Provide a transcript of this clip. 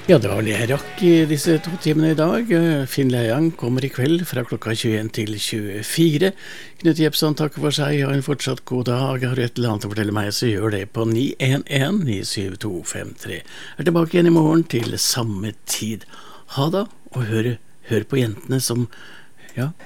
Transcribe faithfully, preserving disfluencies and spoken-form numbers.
Ja, det var det jeg rakk i disse to timene i dag. Finn Leiang kommer i kveld fra klokka tjueen til tjuefire. Knut Jepson takker for seg. Ha en fortsatt god dag. Har du et eller annet å fortelle meg, så gjør det på ni en en ni syv to fem tre. Er tilbake igjen i morgen til samme tid. Ha da, og hør, hør på jentene som, ja...